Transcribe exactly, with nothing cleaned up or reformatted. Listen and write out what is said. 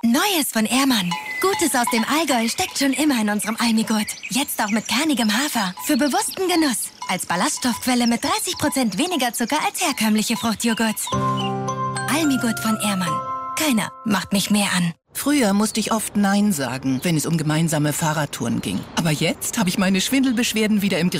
Neues von Ehrmann. Gutes aus dem Allgäu steckt schon immer in unserem Almigurt. Jetzt auch mit kernigem Hafer. Für bewussten Genuss. Als Ballaststoffquelle mit dreißig Prozent weniger Zucker als herkömmliche Fruchtjoghurts. Almigurt von Ehrmann. Keiner macht mich mehr an. Früher musste ich oft Nein sagen, wenn es um gemeinsame Fahrradtouren ging. Aber jetzt habe ich meine Schwindelbeschwerden wieder im Griff.